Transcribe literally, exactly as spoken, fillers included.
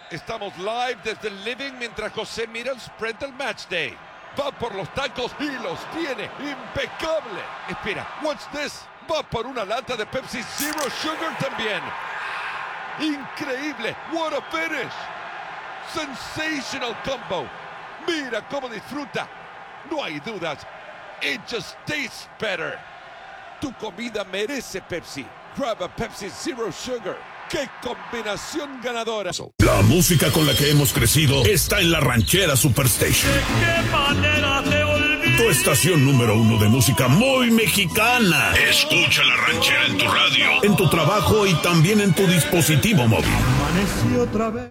Estamos live desde el living mientras José mira el spread del match day. Va por los tacos y los tiene. ¡Impecable! Espera, what's this? Va por una lata de Pepsi Zero Sugar también. ¡Increíble! What a finish! Sensational combo. Mira cómo disfruta. No hay dudas. It just tastes better. Tu comida merece Pepsi. Grab a Pepsi Zero Sugar. ¡Qué combinación ganadora! La música con la que hemos crecido está en la Ranchera Superstation. ¿De qué manera te olvido? Tu estación número uno de música muy mexicana. Escucha la Ranchera en tu radio, en tu trabajo y también en tu dispositivo móvil. Amanecí otra vez.